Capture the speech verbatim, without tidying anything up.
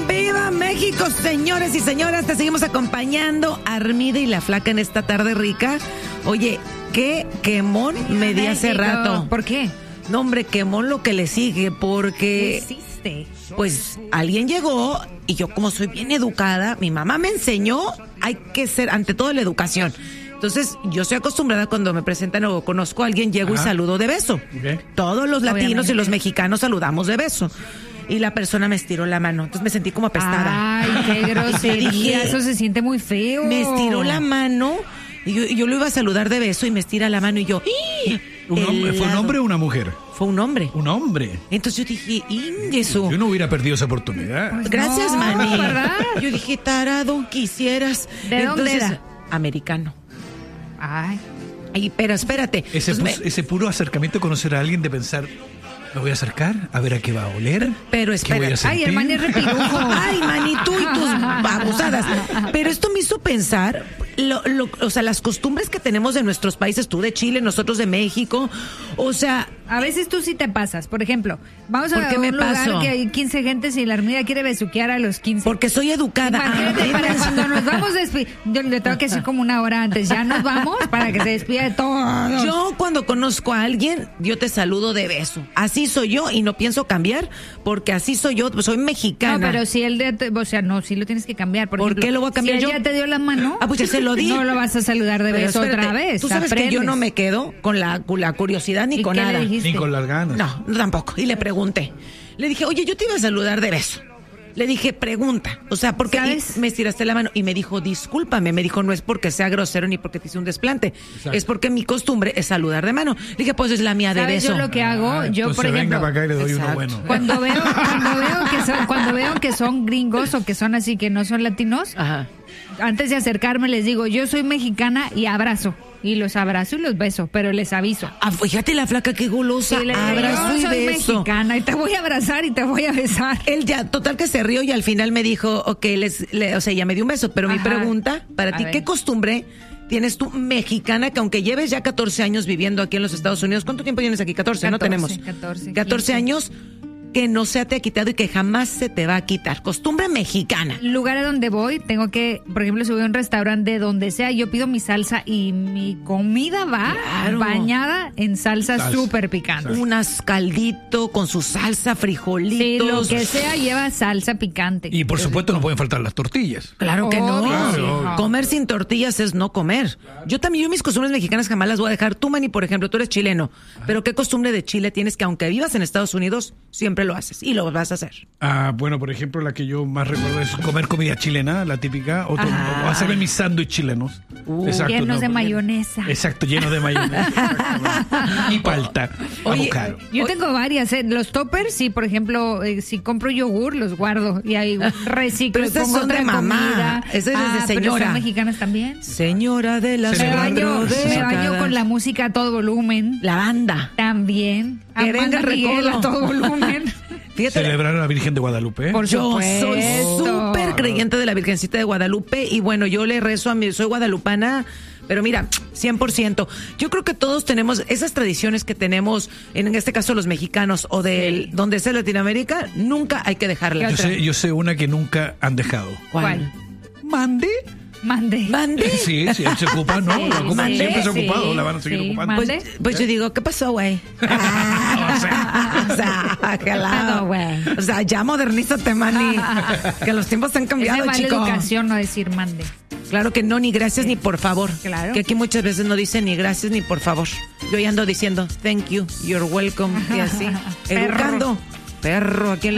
¡Viva México, señores y señoras! Te seguimos acompañando, Armida y la Flaca, en esta tarde rica. Oye, qué quemón me di hace rato. ¿Por qué? No, hombre, quemón lo que le sigue, porque... ¿Qué hiciste? Pues alguien llegó y yo, como soy bien educada, mi mamá me enseñó, hay que ser, ante todo, la educación. Entonces, yo soy acostumbrada cuando me presentan o conozco a alguien, llego Ajá. y saludo de beso. Okay. Todos los latinos Obviamente. y los mexicanos saludamos de beso. Y la persona me estiró la mano. Entonces me sentí como apestada. Ay, qué grosería. Dije, eso se siente muy feo. Me estiró la mano y yo, y yo lo iba a saludar de beso y me estira la mano y yo... ¿Un hombre? ¿Fue un hombre o una mujer? Fue un hombre. Un hombre. Entonces yo dije, ¡Ingeso! Yo no hubiera perdido esa oportunidad. Pues Gracias, no, Manny. ¿Verdad? Yo dije, tarado, quisieras. ¿De Entonces, dónde era? Americano. Ay. Ay, pero espérate. Ese, Entonces, me... ese puro acercamiento a conocer a alguien de pensar... Me voy a acercar a ver a qué va a oler. Pero espera. Ay, el Manny es repilujo. Ay, Manny, tú y tus babosadas. Pero esto me hizo pensar, lo, lo, o sea, las costumbres que tenemos de nuestros países, tú de Chile, nosotros de México. O sea, a veces tú sí te pasas. Por ejemplo, vamos a ¿por qué un me lugar paso? que hay quince gentes y la Armida quiere besuquear a los quince. Porque soy educada. Imagínate, ah, para cuando nos vamos despi- yo le tengo que decir como una hora antes, ya nos vamos para que se despida de todos. Yo cuando conozco a alguien, yo te saludo de beso. Así soy yo y no pienso cambiar, porque así soy yo, soy mexicana. No, pero si él, de, o sea, no, sí lo tienes que cambiar. Por, ¿Por ejemplo, qué lo voy a cambiar si yo? él ya te dio la mano. Ah, pues ya se lo di. No lo vas a saludar de pero beso espérate, otra vez. Tú sabes aprendes. que yo no me quedo con la, con la curiosidad ni ¿Y con qué nada. le dijiste? Ni con las ganas. No, no tampoco. Y le pregunté. Le dije, oye, yo te iba a saludar de beso. Le dije, pregunta. O sea, porque me estiraste la mano y me dijo, discúlpame. Me dijo, no es porque sea grosero ni porque te hice un desplante. Exacto. Es porque mi costumbre es saludar de mano. Le dije, pues es la mía de ¿Sabes beso. Yo lo que hago, ah, yo por ejemplo. Venga para acá y le doy uno bueno. Cuando veo, cuando veo que son, cuando veo que son gringos o que son así que no son latinos, Ajá. antes de acercarme les digo, yo soy mexicana y abrazo. Y los abrazo y los beso, pero les aviso. Ah, fíjate la Flaca, qué golosa. Le, abrazo yo soy y beso. mexicana y te voy a abrazar y te voy a besar. Él ya, total que se rió y al final me dijo, ok, les, le, o sea, ya me dio un beso. Pero Ajá. mi pregunta para a ti, ver. ¿qué costumbre tienes tú mexicana que aunque lleves ya catorce años viviendo aquí en los Estados Unidos? ¿Cuánto tiempo tienes aquí? catorce, catorce no tenemos. catorce, catorce años que no se te ha quitado y que jamás se te va a quitar. Costumbre mexicana. Lugares donde voy, tengo que, por ejemplo, si voy a un restaurante de donde sea, yo pido mi salsa y mi comida va claro. bañada en salsa súper picante. Unas caldito con su salsa, frijolitos. Sí, lo que sea lleva salsa picante. Y por supuesto no pueden faltar las tortillas. Claro que no. Claro. no. Comer sin tortillas es no comer. Yo también, yo mis costumbres mexicanas jamás las voy a dejar. Tú, Manny, por ejemplo, tú eres chileno. Ajá. Pero ¿qué costumbre de Chile tienes que aunque vivas en Estados Unidos, siempre lo haces y lo vas a hacer? Ah, bueno, por ejemplo, la que yo más recuerdo es comer comida chilena, la típica, o, o hacerme mis sándwiches chilenos. Uh, Exacto, llenos no, de mayonesa. Exacto, llenos de mayonesa. Y palta, Oye, avocado. Yo tengo varias, ¿eh? Los toppers, sí, por ejemplo, eh, si compro yogur, los guardo y ahí reciclo. Pero esas son de mamá. Esa es ah, de señora. Pero son mexicanas también. Señora de las Me baño, me baño con la música a todo volumen. La banda. También. Que venga Miguel a todo volumen. Fíjate. Celebrar a la Virgen de Guadalupe. Por yo soy súper creyente de la Virgencita de Guadalupe y bueno, yo le rezo a mi, soy guadalupana, pero mira, cien por ciento. Yo creo que todos tenemos esas tradiciones que tenemos, en este caso los mexicanos o de sí. donde sea Latinoamérica, nunca hay que dejarlas. Yo sé, yo sé una que nunca han dejado. ¿Cuál? Mande. Mande. Mande. Sí, sí, se ocupa, ¿no? Sí, la ocupan, sí, siempre se ha sí, ocupado, la van a seguir sí, ocupando. Pues, pues yo digo, ¿qué pasó, güey? Ah, o sea, o sea, claro, güey. O sea, ya modernízate, Manny. Que los tiempos han cambiado, es de chico. mala educación no decir mande. Claro que no, ni gracias sí. ni por favor. Claro. Que aquí muchas veces no dicen ni gracias ni por favor. Yo ya ando diciendo thank you, you're welcome y así. Perro. Educando. Perro, ¿a quién le